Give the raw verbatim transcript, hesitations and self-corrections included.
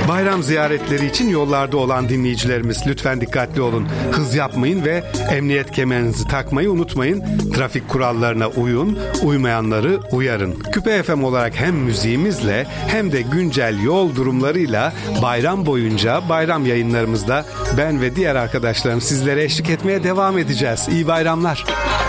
Bayram ziyaretleri için yollarda olan dinleyicilerimiz lütfen dikkatli olun. Hız yapmayın ve emniyet kemerinizi takmayı unutmayın. Trafik kurallarına uyun, uymayanları uyarın. Küpe F M olarak hem müziğimizle hem de güncel yol durumlarıyla bayram boyunca bayram yayınlarımızda ben ve diğer arkadaşlarım sizlere eşlik etmeye devam edeceğiz. İyi bayramlar.